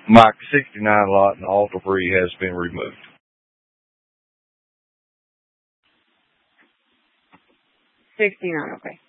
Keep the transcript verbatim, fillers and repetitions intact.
My sixty-nine lot and all debris has been removed. sixty-nine, okay.